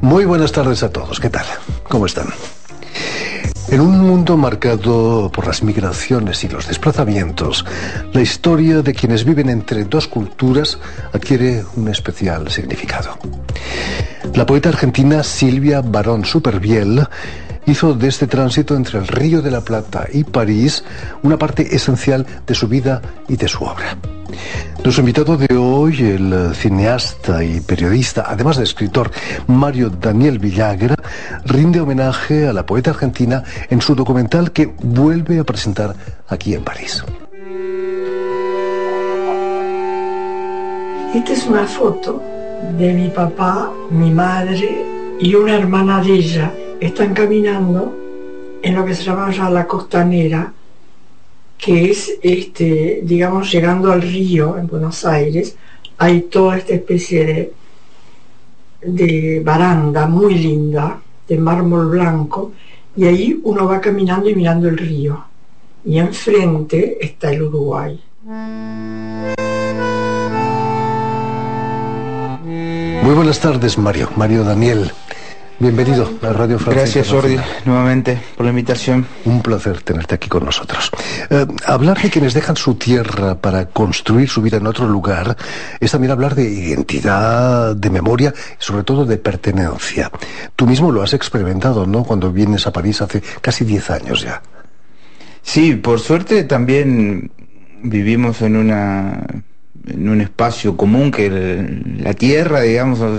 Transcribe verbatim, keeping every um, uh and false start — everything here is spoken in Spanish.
Muy buenas tardes a todos. ¿Qué tal? ¿Cómo están? En un mundo marcado por las migraciones y los desplazamientos, la historia de quienes viven entre dos culturas adquiere un especial significado. La poeta argentina Silvia Barón Supervielle hizo de este tránsito entre el Río de la Plata y París una parte esencial de su vida y de su obra. Nuestro invitado de hoy, el cineasta y periodista, además de escritor, Mario Daniel Villagra, rinde homenaje a la poeta argentina en su documental que vuelve a presentar aquí en París. Esta es una foto de mi papá, mi madre y una hermana de ella. Están caminando en lo que se llama ya la Costanera, que es, este, digamos, llegando al río en Buenos Aires. Hay toda esta especie de, de baranda muy linda, de mármol blanco, y ahí uno va caminando y mirando el río. Y enfrente está el Uruguay. Muy buenas tardes, Mario. Mario Daniel. Bienvenido a Radio Francia. Gracias, Jordi, nuevamente por la invitación. Un placer tenerte aquí con nosotros. Eh, hablar de quienes dejan su tierra para construir su vida en otro lugar es también hablar de identidad, de memoria y sobre todo de pertenencia. Tú mismo lo has experimentado, ¿no? Cuando vienes a París hace casi diez años ya. Sí, por suerte también vivimos en una en un espacio común que el, la tierra, digamos,